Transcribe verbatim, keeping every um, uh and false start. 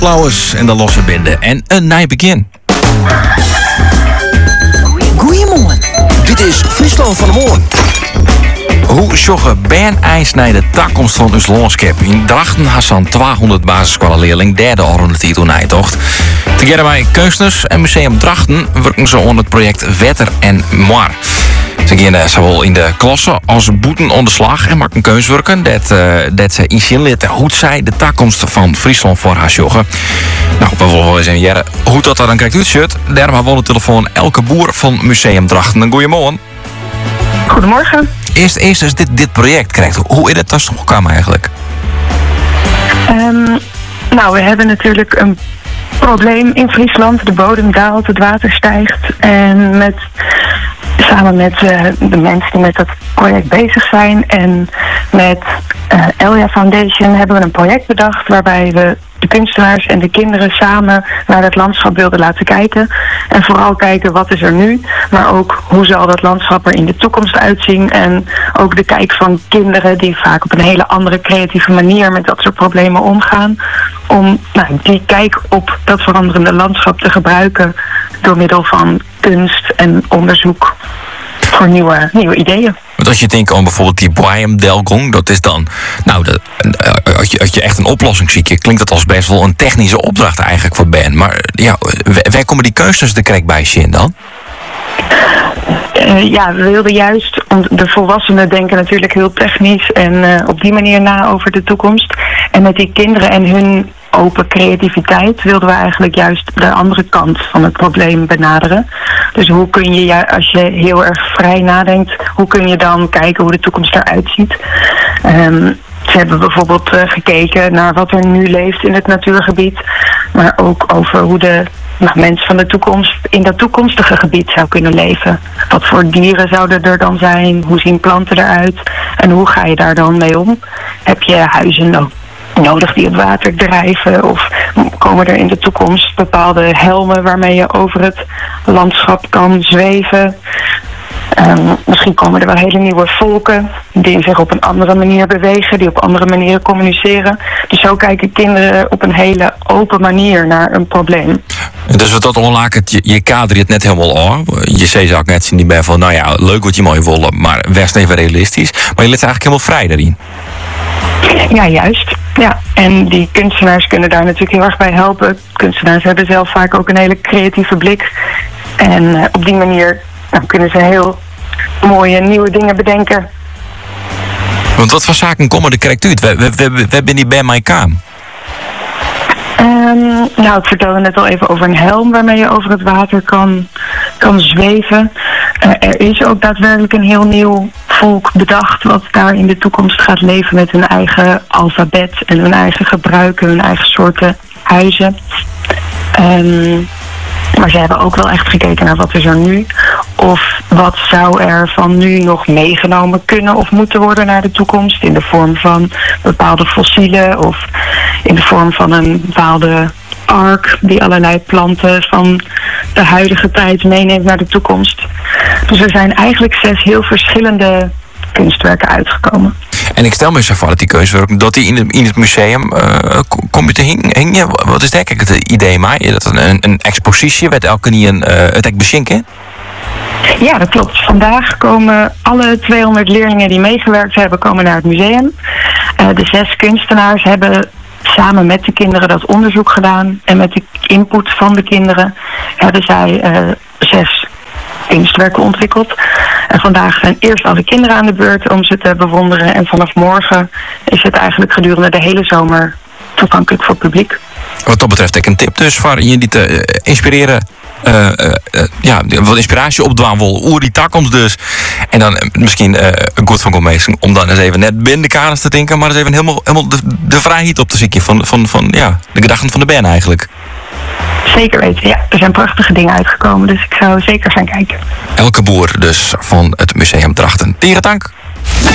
Flowers en de losse binden en een nieuw begin. Goedemorgen. Dit is Friesland van de Morgen. Hoe joggen Ben ijs naar de toekomst van ons landschap? In Drachten had zo'n tweehonderd basisschoolleerlingen derde orde titel nijtocht. Tegeven bij kunstenaars en Museum Drachten werken ze aan het project Wetter en Moir. Ze gaan zowel in de klasse als boeten onder de slag en maken keuswerken dat, uh, dat ze in zin laten hoe zij de toekomst van Friesland voor haar joggen. Nou, we willen wel eens een jaren hoe dat er dan krijgt uitziet. Daarom hebben we de telefoon Elke Boer van Museum Drachten. Goedemorgen. Goedemorgen. Eerst, eerst is dit, dit project krijgt. Hoe is het dan gekomen eigenlijk? Um, nou, we hebben natuurlijk een probleem in Friesland. De bodem daalt, het water stijgt. En met, samen met uh, de mensen die met dat project bezig zijn en met uh, Elia Foundation hebben we een project bedacht waarbij we de kunstenaars en de kinderen samen naar het landschap wilden laten kijken. En vooral kijken wat is er nu, maar ook hoe zal dat landschap er in de toekomst uitzien. En ook de kijk van kinderen die vaak op een hele andere creatieve manier met dat soort problemen omgaan. Om nou, die kijk op dat veranderende landschap te gebruiken door middel van kunst en onderzoek voor nieuwe, nieuwe ideeën. Want als je denkt aan bijvoorbeeld die Boeiem-Delgong, dat is dan, nou, de, als, je, als je echt een oplossing ziet, klinkt dat als best wel een technische opdracht eigenlijk voor Ben. Maar ja, waar komen die keuzes er krijg bij in dan? Uh, ja, we wilden juist, want de volwassenen denken natuurlijk heel technisch en uh, op die manier na over de toekomst. En met die kinderen en hun open creativiteit wilden we eigenlijk juist de andere kant van het probleem benaderen. Dus hoe kun je, ja, als je heel erg vrij nadenkt, hoe kun je dan kijken hoe de toekomst eruit ziet? Um, Ze hebben bijvoorbeeld uh, gekeken naar wat er nu leeft in het natuurgebied, maar ook over hoe de nou, mens van de toekomst in dat toekomstige gebied zou kunnen leven. Wat voor dieren zouden er dan zijn? Hoe zien planten eruit? En hoe ga je daar dan mee om? Heb je huizen no- nodig die op water drijven? Of komen er in de toekomst bepaalde helmen waarmee je over het landschap kan zweven? Um, misschien komen er wel hele nieuwe volken die zich op een andere manier bewegen, die op andere manieren communiceren. Dus zo kijken kinderen op een hele open manier naar een probleem. Dus wat dat onlaken, je, je kader het net helemaal aan. Je zei ook net niet bij van, nou ja, leuk wat je mooi willen, maar wees even realistisch. Maar je let eigenlijk helemaal vrij daarin. Ja, juist. Ja, en die kunstenaars kunnen daar natuurlijk heel erg bij helpen. Kunstenaars hebben zelf vaak ook een hele creatieve blik. En uh, op die manier nou, kunnen ze heel mooie nieuwe dingen bedenken. Want wat voor zaken komen er correct uit? We, we, we, we hebben die bij mij kaam. Um, nou, ik vertelde net al even over een helm waarmee je over het water kan, kan zweven. Uh, er is ook daadwerkelijk een heel nieuw volk bedacht wat daar in de toekomst gaat leven met hun eigen alfabet en hun eigen gebruiken, hun eigen soorten huizen. Um, Maar ze hebben ook wel echt gekeken naar wat is er nu. Of wat zou er van nu nog meegenomen kunnen of moeten worden naar de toekomst. In de vorm van bepaalde fossielen of in de vorm van een bepaalde ark die allerlei planten van de huidige tijd meeneemt naar de toekomst. Dus er zijn eigenlijk zes heel verschillende kunstwerken uitgekomen. En ik stel me zo voor dat die keuzewerken, dat die in het, in het museum uh, kom je te hingen. Wat is denk ik het idee, maar dat een, een expositie werd elke keer een uh, het ek beschinken? Ja, dat klopt. Vandaag komen alle tweehonderd leerlingen die meegewerkt hebben, komen naar het museum. Uh, de zes kunstenaars hebben samen met de kinderen dat onderzoek gedaan. En met de input van de kinderen hebben zij uh, zes kunstwerken ontwikkeld. En vandaag zijn eerst alle kinderen aan de beurt om ze te bewonderen. En vanaf morgen is het eigenlijk gedurende de hele zomer toegankelijk voor het publiek. Wat dat betreft ik een tip dus voor je die te uh, inspireren. Uh, uh, uh, ja, wat inspiratie opdwaan wil oer die toekomst dus. En dan uh, misschien uh, een goed van commissie om dan eens even net binnen de kaders te denken, maar eens even helemaal, helemaal de, de vrijheid op te zoeken van, van, van ja, de gedachten van de band eigenlijk. Zeker weten, ja. Er zijn prachtige dingen uitgekomen, dus ik zou zeker gaan kijken. Elke Boer dus van het Museum Drachten. Tegen dank.